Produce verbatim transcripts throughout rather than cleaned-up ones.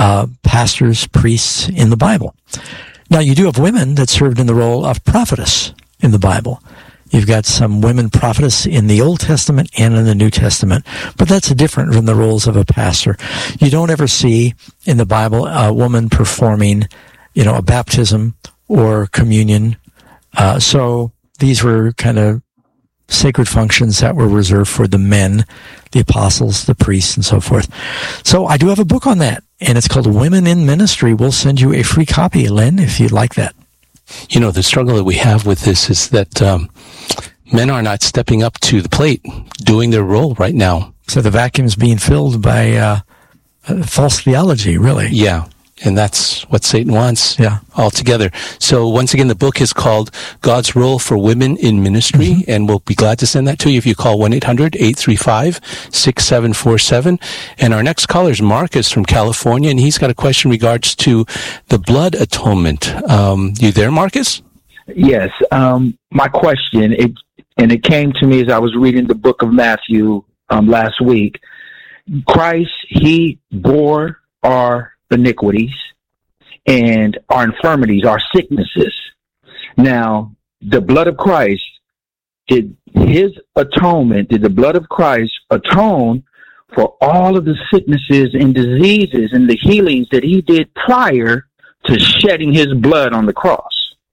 uh, pastors, priests in the Bible. Now, you do have women that served in the role of prophetess in the Bible. You've got some women prophetess in the Old Testament and in the New Testament, but that's different from the roles of a pastor. You don't ever see in the Bible a woman performing, you know, a baptism or communion. Uh, so these were kind of sacred functions that were reserved for the men, the apostles, the priests, and so forth. So I do have a book on that, and it's called Women in Ministry. We'll send you a free copy, Len, if you'd like that. You know, the struggle that we have with this is that um, men are not stepping up to the plate, doing their role right now. So the vacuum's being filled by uh, uh, false theology, really. Yeah, and that's what Satan wants yeah. altogether. So once again, the book is called God's Role for Women in Ministry, mm-hmm. and we'll be glad to send that to you if you call one eight hundred eight three five six seven four seven. And our next caller is Marcus from California, and he's got a question in regards to the blood atonement. Um, you there, Marcus? Yes. Um, my question, it, and it came to me as I was reading the book of Matthew um, last week. Christ, he bore our iniquities and our infirmities, our sicknesses. Now, the blood of Christ, did his atonement, did the blood of Christ atone for all of the sicknesses and diseases and the healings that he did prior to shedding his blood on the cross?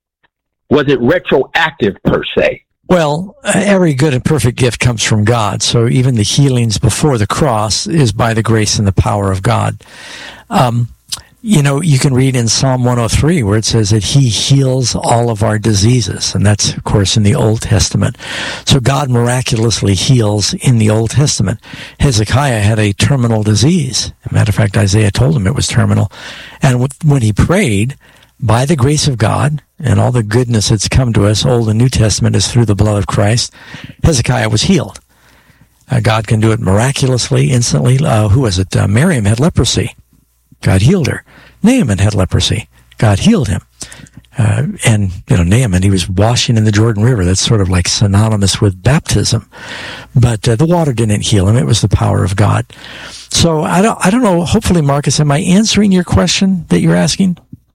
Was it retroactive per se? Well, every good and perfect gift comes from God. So even the healings before the cross is by the grace and the power of God. Um, you know, you can read in Psalm one oh three where it says that he heals all of our diseases. And that's, of course, in the Old Testament. So God miraculously heals in the Old Testament. Hezekiah had a terminal disease. As a matter of fact, Isaiah told him it was terminal. And when he prayed, by the grace of God and all the goodness that's come to us, Old and New Testament is through the blood of Christ, Hezekiah was healed. Uh, God can do it miraculously, instantly. Uh, who was it? Uh, Miriam had leprosy. God healed her. Naaman had leprosy. God healed him. Uh, and, you know, Naaman, he was washing in the Jordan River. That's sort of like synonymous with baptism. But uh, the water didn't heal him. It was the power of God. So I don't, I don't know. Hopefully, Marcus, am I answering your question that you're asking?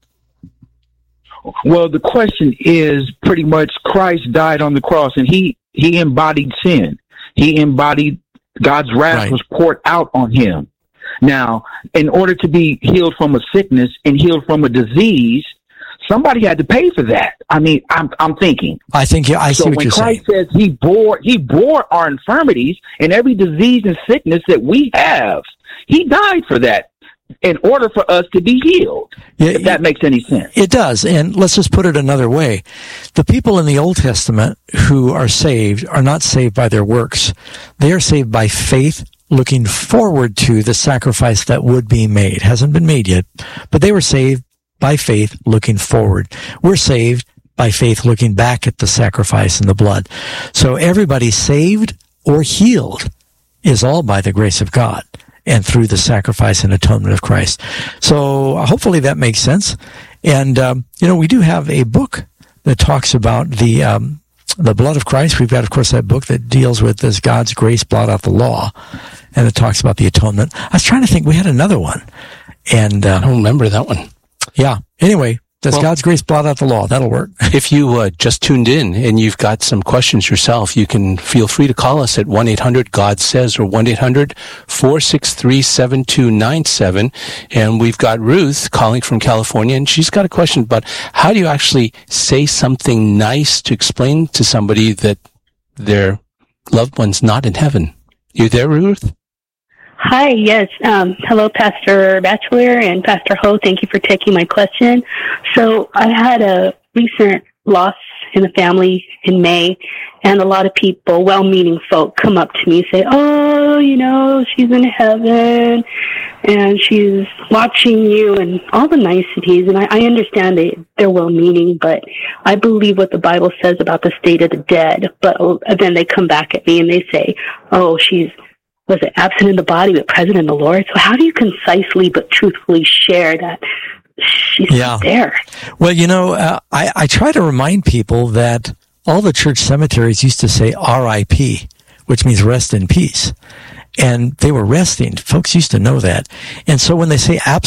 Well, the question is pretty much Christ died on the cross, and he, he embodied sin. He embodied God's wrath right. was poured out on him. Now, in order to be healed from a sickness and healed from a disease, somebody had to pay for that. I mean, I'm I'm thinking. I think yeah, I see so what you're saying. So when Christ says he bore he bore our infirmities and every disease and sickness that we have, he died for that in order for us to be healed. Yeah, if that makes any sense. It does. And let's just put it another way. The people in the Old Testament who are saved are not saved by their works. They are saved by faith, looking forward to the sacrifice that would be made. Hasn't been made yet, but they were saved by faith, looking forward. We're saved by faith, looking back at the sacrifice and the blood. So everybody saved or healed is all by the grace of God and through the sacrifice and atonement of Christ. So hopefully that makes sense. And, um, you know, we do have a book that talks about the, um, the blood of Christ. We've got, of course, that book that deals with does God's grace blot out the law? And it talks about the atonement. I was trying to think, we had another one. And, uh, I don't remember that one. Yeah. Anyway, does well, God's grace blot out the law? That'll work. If you uh, just tuned in and you've got some questions yourself, you can feel free to call us at one eight hundred God says or one eight hundred four six three seven two nine seven. And we've got Ruth calling from California, and she's got a question about how do you actually say something nice to explain to somebody that their loved one's not in heaven. You there, Ruth? Hi, yes. Um, hello, Pastor Batchelor and Pastor Ho. Thank you for taking my question. So I had a recent loss in the family in May, and a lot of people, well-meaning folk, come up to me and say, oh, you know, she's in heaven, and she's watching you, and all the niceties. And I, I understand they, they're well-meaning, but I believe what the Bible says about the state of the dead. But then they come back at me and they say, oh, she's was it absent in the body but present in the Lord? So how do you concisely but truthfully share that she's yeah. there? Well, you know, uh, I, I try to remind people that all the church cemeteries used to say R I P, which means rest in peace. And they were resting. Folks used to know that. And so when they say absent